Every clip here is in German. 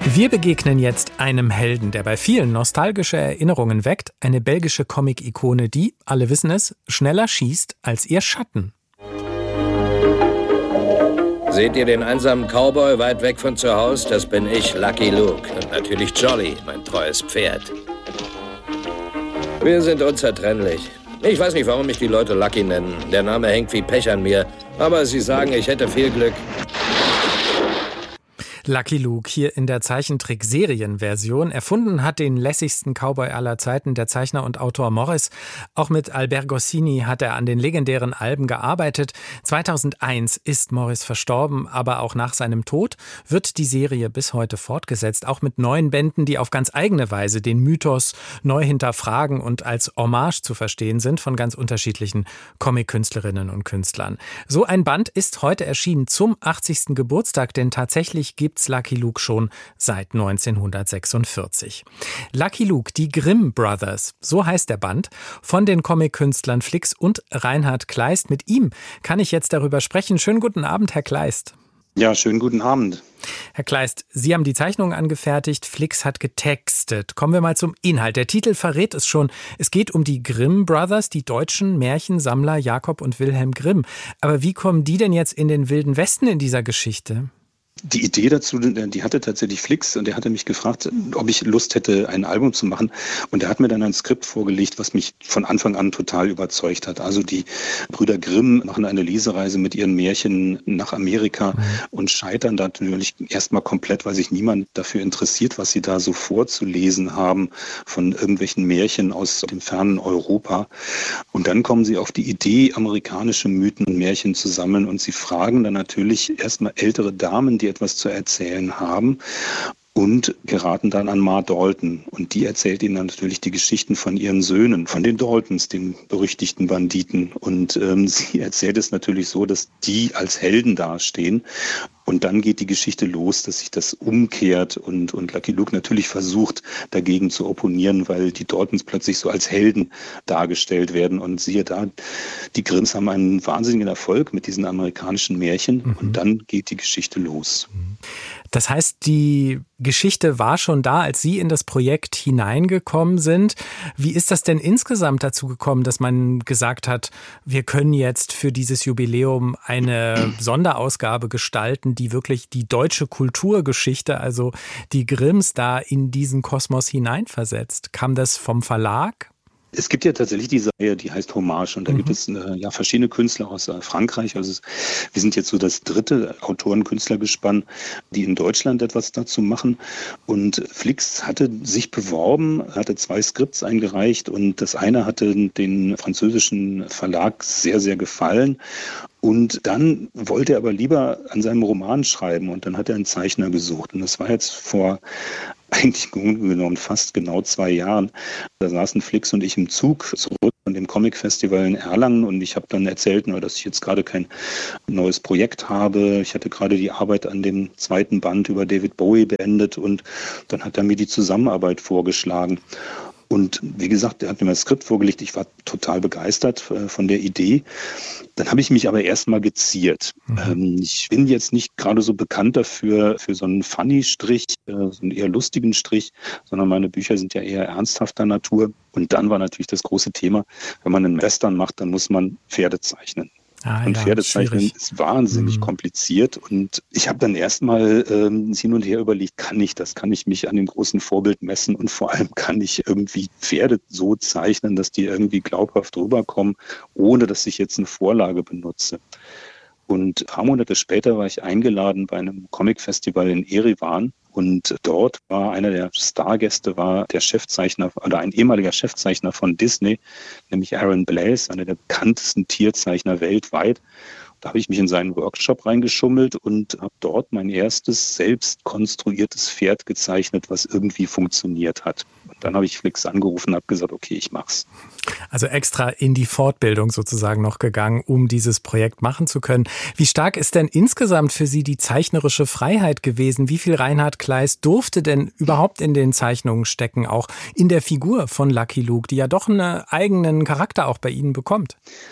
Wir begegnen jetzt einem Helden, der bei vielen nostalgische Erinnerungen weckt. Eine belgische Comic-Ikone, die, alle wissen es, schneller schießt als ihr Schatten. Seht ihr den einsamen Cowboy weit weg von zu Hause? Das bin ich, Lucky Luke. Und natürlich Jolly, mein treues Pferd. Wir sind unzertrennlich. Ich weiß nicht, warum mich die Leute Lucky nennen. Der Name hängt wie Pech an mir. Aber sie sagen, ich hätte viel Glück. Lucky Luke hier in der Zeichentrick-Serienversion. Erfunden hat den lässigsten Cowboy aller Zeiten der Zeichner und Autor Morris. Auch mit Albert Goscinny hat er an den legendären Alben gearbeitet. 2001 ist Morris verstorben, aber auch nach seinem Tod wird die Serie bis heute fortgesetzt. Auch mit neuen Bänden, die auf ganz eigene Weise den Mythos neu hinterfragen und als Hommage zu verstehen sind von ganz unterschiedlichen Comic-Künstlerinnen und Künstlern. So ein Band ist heute erschienen zum 80. Geburtstag, denn tatsächlich gibt's Lucky Luke schon seit 1946. Lucky Luke, die Grimm Brothers, so heißt der Band, von den Comic-Künstlern Flix und Reinhard Kleist. Mit ihm kann ich jetzt darüber sprechen. Schönen guten Abend, Herr Kleist. Ja, schönen guten Abend. Herr Kleist, Sie haben die Zeichnungen angefertigt, Flix hat getextet. Kommen wir mal zum Inhalt. Der Titel verrät es schon. Es geht um die Grimm Brothers, die deutschen Märchensammler Jakob und Wilhelm Grimm. Aber wie kommen die denn jetzt in den Wilden Westen in dieser Geschichte? Die Idee dazu, die hatte tatsächlich Flix und der hatte mich gefragt, ob ich Lust hätte, ein Album zu machen. Und er hat mir dann ein Skript vorgelegt, was mich von Anfang an total überzeugt hat. Also die Brüder Grimm machen eine Lesereise mit ihren Märchen nach Amerika und scheitern da natürlich erstmal komplett, weil sich niemand dafür interessiert, was sie da so vorzulesen haben von irgendwelchen Märchen aus dem fernen Europa. Und dann kommen sie auf die Idee, amerikanische Mythen und Märchen zu sammeln und sie fragen dann natürlich erstmal ältere Damen, die etwas zu erzählen haben und geraten dann an Ma Dalton. Und die erzählt ihnen dann natürlich die Geschichten von ihren Söhnen, von den Daltons, den berüchtigten Banditen. Und sie erzählt es natürlich so, dass die als Helden dastehen. Und dann geht die Geschichte los, dass sich das umkehrt und Lucky Luke natürlich versucht, dagegen zu opponieren, weil die Daltons plötzlich so als Helden dargestellt werden. Und siehe da, die Grimms haben einen wahnsinnigen Erfolg mit diesen amerikanischen Märchen und dann geht die Geschichte los. Das heißt, die Geschichte war schon da, als Sie in das Projekt hineingekommen sind. Wie ist das denn insgesamt dazu gekommen, dass man gesagt hat, wir können jetzt für dieses Jubiläum eine Sonderausgabe gestalten, die wirklich die deutsche Kulturgeschichte, also die Grimms, da in diesen Kosmos hineinversetzt? Kam das vom Verlag? Es gibt ja tatsächlich diese Reihe, die heißt Hommage und da gibt es verschiedene Künstler aus Frankreich. Also wir sind jetzt so das dritte Autoren-Künstlergespann, die in Deutschland etwas dazu machen. Und Flix hatte sich beworben, hatte 2 Skripts eingereicht und das eine hatte den französischen Verlag sehr, sehr gefallen. Und dann wollte er aber lieber an seinem Roman schreiben und dann hat er einen Zeichner gesucht. Und das war jetzt vor eigentlich genommen fast genau 2 Jahren. Da saßen Flix und ich im Zug zurück von dem Comic-Festival in Erlangen und ich habe dann erzählt, dass ich jetzt gerade kein neues Projekt habe. Ich hatte gerade die Arbeit an dem 2. Band über David Bowie beendet und dann hat er mir die Zusammenarbeit vorgeschlagen. Und wie gesagt, er hat mir das Skript vorgelegt. Ich war total begeistert von der Idee. Dann habe ich mich aber erstmal geziert. Ich bin jetzt nicht gerade so bekannt dafür, für so einen Funny-Strich, so einen eher lustigen Strich, sondern meine Bücher sind ja eher ernsthafter Natur. Und dann war natürlich das große Thema, wenn man einen Western macht, dann muss man Pferde zeichnen. Und Pferdezeichnen ist wahnsinnig kompliziert und ich habe dann erstmal hin und her überlegt, kann ich das? Kann ich mich an dem großen Vorbild messen und vor allem kann ich irgendwie Pferde so zeichnen, dass die irgendwie glaubhaft rüberkommen, ohne dass ich jetzt eine Vorlage benutze. Und ein paar Monate später war ich eingeladen bei einem Comic-Festival in Erivan. Und dort war einer der Stargäste, war der Chefzeichner oder ein ehemaliger Chefzeichner von Disney, nämlich Aaron Blaise, einer der bekanntesten Tierzeichner weltweit. Da habe ich mich in seinen Workshop reingeschummelt und habe dort mein erstes selbst konstruiertes Pferd gezeichnet, was irgendwie funktioniert hat. Und dann habe ich Flix angerufen und habe gesagt, okay, ich mach's. Also extra in die Fortbildung sozusagen noch gegangen, um dieses Projekt machen zu können. Wie stark ist denn insgesamt für Sie die zeichnerische Freiheit gewesen? Wie viel Reinhard Kleist durfte denn überhaupt in den Zeichnungen stecken, auch in der Figur von Lucky Luke, die ja doch einen eigenen Charakter auch bei Ihnen bekommt?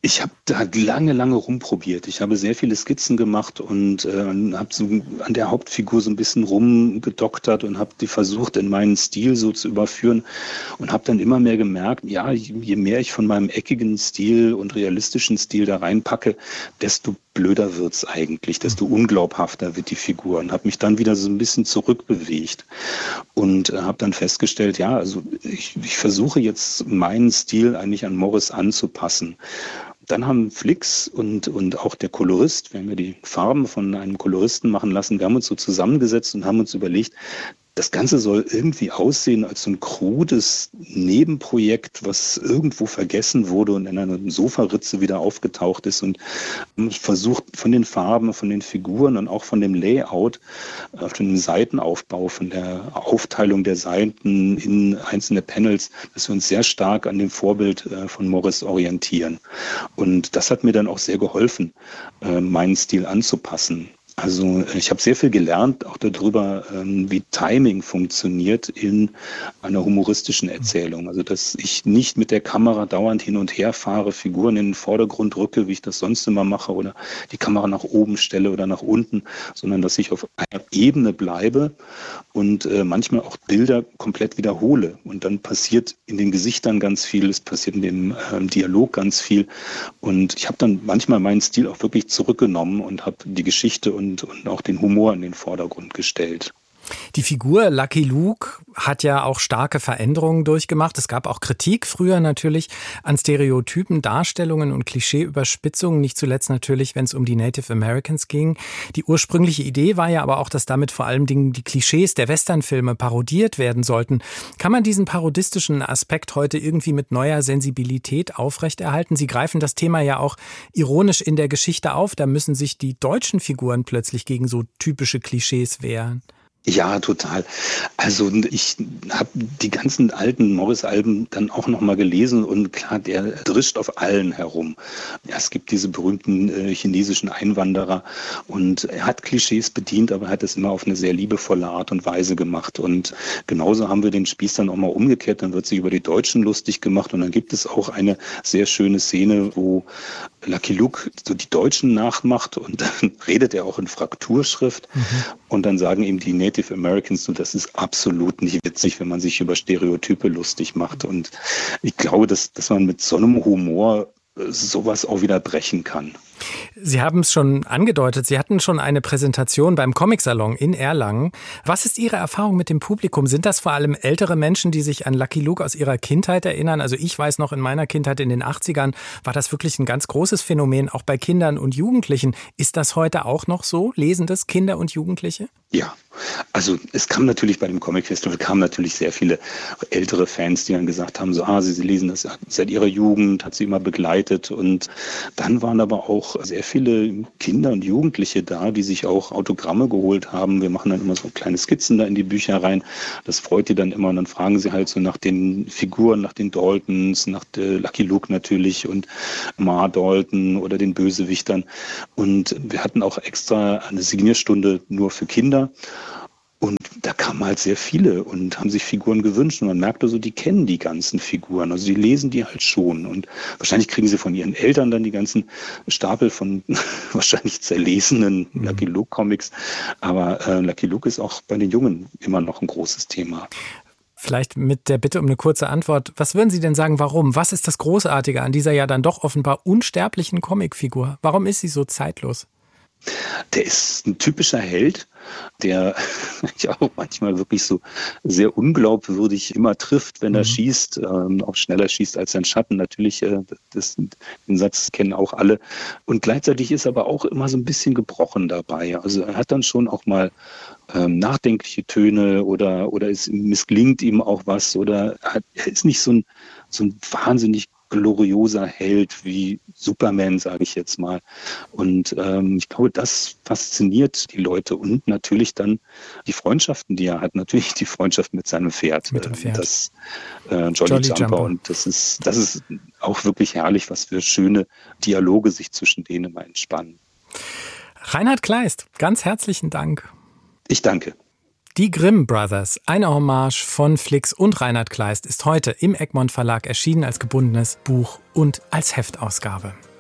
Ich habe da lange rumprobiert. Ich habe sehr viele Skizzen gemacht und habe so an der Hauptfigur so ein bisschen rumgedoktert und habe die versucht, in meinen Stil so zu überführen und habe dann immer mehr gemerkt, ja, je mehr ich von meinem eckigen Stil und realistischen Stil da reinpacke, desto blöder wird's eigentlich, desto unglaubhafter wird die Figur und habe mich dann wieder so ein bisschen zurückbewegt und habe dann festgestellt, ja, also ich versuche jetzt meinen Stil eigentlich an Morris anzupassen. Dann haben Flix und auch der Kolorist, wir haben ja die Farben von einem Koloristen machen lassen, wir haben uns so zusammengesetzt und haben uns überlegt, das Ganze soll irgendwie aussehen als so ein krudes Nebenprojekt, was irgendwo vergessen wurde und in einer Sofaritze wieder aufgetaucht ist und versucht von den Farben, von den Figuren und auch von dem Layout, von dem Seitenaufbau, von der Aufteilung der Seiten in einzelne Panels, dass wir uns sehr stark an dem Vorbild von Morris orientieren. Und das hat mir dann auch sehr geholfen, meinen Stil anzupassen. Also ich habe sehr viel gelernt, auch darüber, wie Timing funktioniert in einer humoristischen Erzählung. Also dass ich nicht mit der Kamera dauernd hin und her fahre, Figuren in den Vordergrund rücke, wie ich das sonst immer mache, oder die Kamera nach oben stelle oder nach unten, sondern dass ich auf einer Ebene bleibe und manchmal auch Bilder komplett wiederhole. Und dann passiert in den Gesichtern ganz viel, es passiert in dem Dialog ganz viel. Und ich habe dann manchmal meinen Stil auch wirklich zurückgenommen und habe die Geschichte und auch den Humor in den Vordergrund gestellt. Die Figur Lucky Luke hat ja auch starke Veränderungen durchgemacht. Es gab auch Kritik früher natürlich an Stereotypen, Darstellungen und Klischeeüberspitzungen, nicht zuletzt natürlich, wenn es um die Native Americans ging. Die ursprüngliche Idee war ja aber auch, dass damit vor allen Dingen die Klischees der Westernfilme parodiert werden sollten. Kann man diesen parodistischen Aspekt heute irgendwie mit neuer Sensibilität aufrechterhalten? Sie greifen das Thema ja auch ironisch in der Geschichte auf. Da müssen sich die deutschen Figuren plötzlich gegen so typische Klischees wehren. Ja, total. Also ich habe die ganzen alten Morris-Alben dann auch nochmal gelesen und klar, der drischt auf allen herum. Ja, es gibt diese berühmten chinesischen Einwanderer und er hat Klischees bedient, aber er hat es immer auf eine sehr liebevolle Art und Weise gemacht. Und genauso haben wir den Spieß dann auch mal umgekehrt, dann wird sich über die Deutschen lustig gemacht und dann gibt es auch eine sehr schöne Szene, wo Lucky Luke so die Deutschen nachmacht und dann redet er auch in Frakturschrift und dann sagen ihm die Native Americans, so, das ist absolut nicht witzig, wenn man sich über Stereotype lustig macht. Und ich glaube, dass man mit so einem Humor sowas auch wieder brechen kann. Sie haben es schon angedeutet, Sie hatten schon eine Präsentation beim Comic-Salon in Erlangen. Was ist Ihre Erfahrung mit dem Publikum? Sind das vor allem ältere Menschen, die sich an Lucky Luke aus ihrer Kindheit erinnern? Also ich weiß noch, in meiner Kindheit in den 80ern war das wirklich ein ganz großes Phänomen, auch bei Kindern und Jugendlichen. Ist das heute auch noch so? Lesen das Kinder und Jugendliche? Ja, also es kam natürlich bei dem Comic Festival natürlich sehr viele ältere Fans, die dann gesagt haben, so, sie lesen das seit ihrer Jugend, hat sie immer begleitet. Und dann waren aber auch sehr viele Kinder und Jugendliche da, die sich auch Autogramme geholt haben. Wir machen dann immer so kleine Skizzen da in die Bücher rein. Das freut die dann immer und dann fragen sie halt so nach den Figuren, nach den Daltons, nach der Lucky Luke natürlich und Ma Dalton oder den Bösewichtern. Und wir hatten auch extra eine Signierstunde nur für Kinder. Und da kamen halt sehr viele und haben sich Figuren gewünscht. Und man merkte so, die kennen die ganzen Figuren. Also die lesen die halt schon. Und wahrscheinlich kriegen sie von ihren Eltern dann die ganzen Stapel von wahrscheinlich zerlesenen Lucky Luke Comics. Aber Lucky Luke ist auch bei den Jungen immer noch ein großes Thema. Vielleicht mit der Bitte um eine kurze Antwort. Was würden Sie denn sagen, warum? Was ist das Großartige an dieser ja dann doch offenbar unsterblichen Comicfigur? Warum ist sie so zeitlos? Der ist ein typischer Held, der ja auch manchmal wirklich so sehr unglaubwürdig immer trifft, wenn er schießt, auch schneller schießt als sein Schatten. Natürlich, den Satz kennen auch alle. Und gleichzeitig ist aber auch immer so ein bisschen gebrochen dabei. Also er hat dann schon auch mal nachdenkliche Töne oder es misslingt ihm auch was oder er ist nicht so ein wahnsinnig glorioser Held wie Superman, sage ich jetzt mal. Und ich glaube, das fasziniert die Leute und natürlich dann die Freundschaften, die er hat. Natürlich die Freundschaft mit seinem Pferd. Mit dem Pferd. Das Jolly Jumper. Und das ist auch wirklich herrlich, was für schöne Dialoge sich zwischen denen immer entspannen. Reinhard Kleist, ganz herzlichen Dank. Ich danke. Die Grimm Brothers, eine Hommage von Flix und Reinhard Kleist, ist heute im Egmont Verlag erschienen als gebundenes Buch und als Heftausgabe.